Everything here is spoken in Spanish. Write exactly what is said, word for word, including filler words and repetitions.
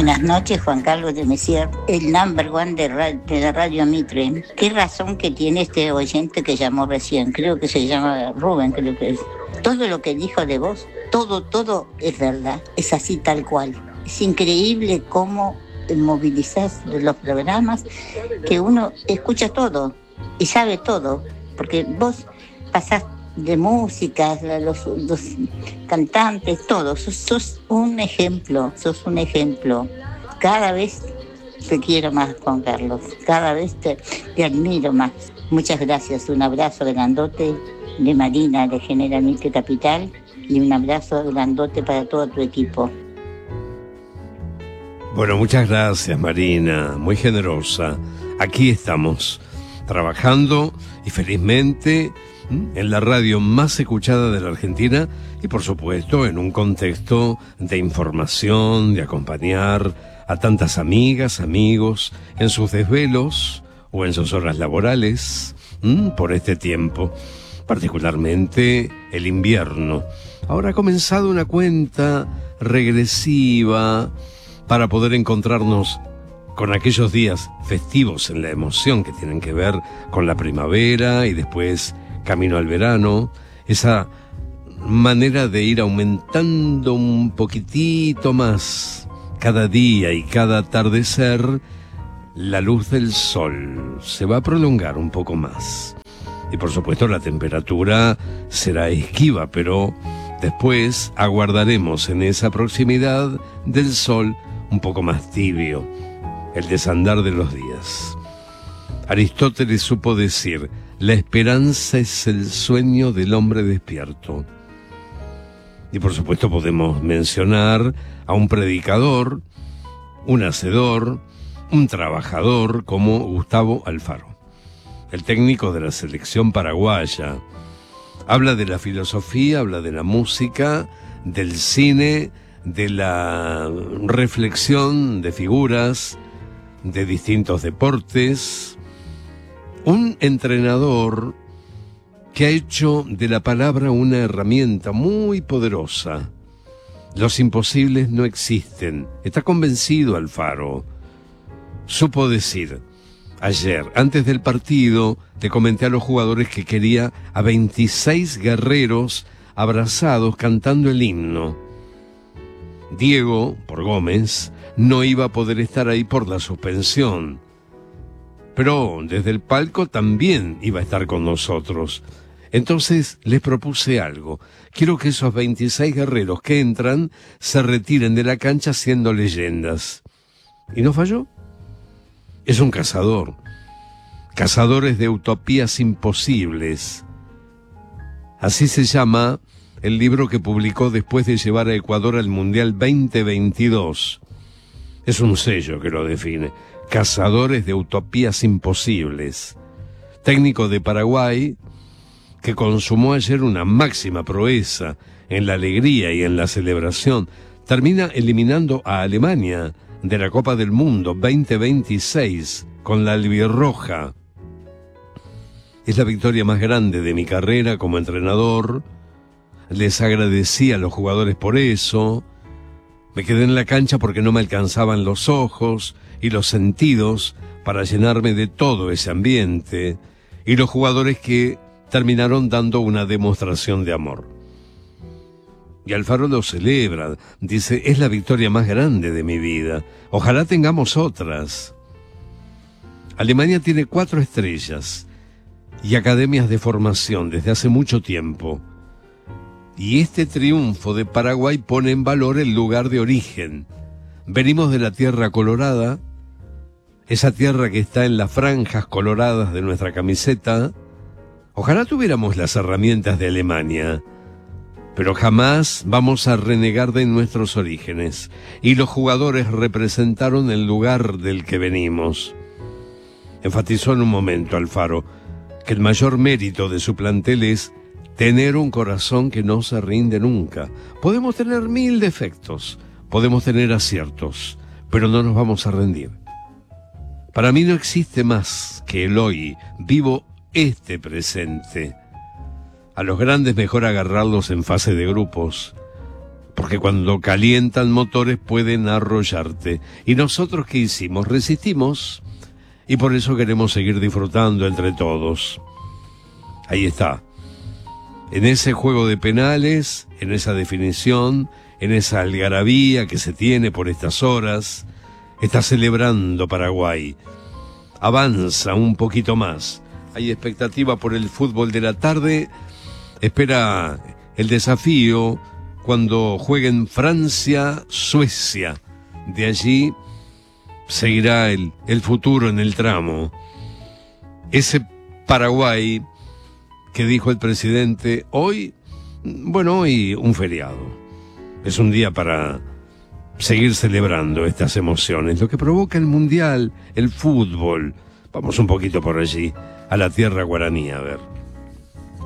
Buenas noches, Juan Carlos de Messier, el number one de, ra- de la radio Mitre. ¿Qué razón que tiene este oyente que llamó recién? Creo que se llama Rubén, creo que es. Todo lo que dijo de vos, todo, todo es verdad, es así tal cual. Es increíble cómo movilizás los programas, que uno escucha todo y sabe todo, porque vos pasás de música, los, los cantantes, todo, sos, sos un ejemplo, sos un ejemplo. Cada vez te quiero más, Juan Carlos, cada vez te, te admiro más. Muchas gracias, un abrazo grandote de Marina, de General Mitre Capital, y un abrazo grandote para todo tu equipo. Bueno, muchas gracias, Marina, muy generosa. Aquí estamos, trabajando y felizmente en la radio más escuchada de la Argentina y por supuesto en un contexto de información, de acompañar a tantas amigas, amigos en sus desvelos o en sus horas laborales ¿m? por este tiempo, particularmente el invierno. Ahora ha comenzado una cuenta regresiva para poder encontrarnos con aquellos días festivos en la emoción que tienen que ver con la primavera y después camino al verano, esa manera de ir aumentando un poquitito más cada día y cada atardecer, la luz del sol se va a prolongar un poco más. Y por supuesto la temperatura será esquiva, pero después aguardaremos en esa proximidad del sol un poco más tibio, el desandar de los días. Aristóteles supo decir: la esperanza es el sueño del hombre despierto. Y por supuesto podemos mencionar a un predicador, un hacedor, un trabajador como Gustavo Alfaro, el técnico de la selección paraguaya. Habla de la filosofía, habla de la música, del cine, de la reflexión de figuras, de distintos deportes. Un entrenador que ha hecho de la palabra una herramienta muy poderosa. Los imposibles no existen. Está convencido Alfaro. Supo decir: ayer, antes del partido, le comenté a los jugadores que quería a veintiséis guerreros abrazados cantando el himno. Diego, por Gómez, no iba a poder estar ahí por la suspensión, pero desde el palco también iba a estar con nosotros. Entonces les propuse algo: quiero que esos veintiséis guerreros que entran se retiren de la cancha siendo leyendas. ¿Y no falló? Es un cazador. Cazadores de utopías imposibles. Así se llama el libro que publicó después de llevar a Ecuador al Mundial veinte veintidós. Es un sello que lo define. Cazadores de utopías imposibles. Técnico de Paraguay que consumó ayer una máxima proeza en la alegría y en la celebración. Termina eliminando a Alemania de la Copa del Mundo veinte veintiséis con la albirroja. Es la victoria más grande de mi carrera como entrenador. Les agradecí a los jugadores por eso. Me quedé en la cancha porque no me alcanzaban los ojos y los sentidos para llenarme de todo ese ambiente. Y los jugadores que terminaron dando una demostración de amor. Y Alfaro lo celebra. Dice: es la victoria más grande de mi vida. Ojalá tengamos otras. Alemania tiene cuatro estrellas y academias de formación desde hace mucho tiempo. Y este triunfo de Paraguay pone en valor el lugar de origen. Venimos de la tierra colorada, esa tierra que está en las franjas coloradas de nuestra camiseta. Ojalá tuviéramos las herramientas de Alemania, pero jamás vamos a renegar de nuestros orígenes. Y los jugadores representaron el lugar del que venimos. Enfatizó en un momento Alfaro que el mayor mérito de su plantel es tener un corazón que no se rinde nunca. Podemos tener mil defectos, podemos tener aciertos, pero no nos vamos a rendir. Para mí no existe más que el hoy. Vivo este presente. A los grandes mejor agarrarlos en fase de grupos. porque cuando calientan motores pueden arrollarte. ¿Y nosotros qué hicimos? Resistimos, y por eso queremos seguir disfrutando entre todos. Ahí está. En ese juego de penales, en esa definición, en esa algarabía que se tiene por estas horas, está celebrando Paraguay. Avanza un poquito más. Hay expectativa por el fútbol de la tarde. Espera el desafío cuando jueguen Francia-Suecia. De allí seguirá el, el futuro en el tramo. Ese Paraguay que dijo el presidente, hoy, bueno, hoy un feriado. Es un día para seguir celebrando estas emociones, lo que provoca el mundial, el fútbol. Vamos un poquito por allí, a la tierra guaraní, a ver.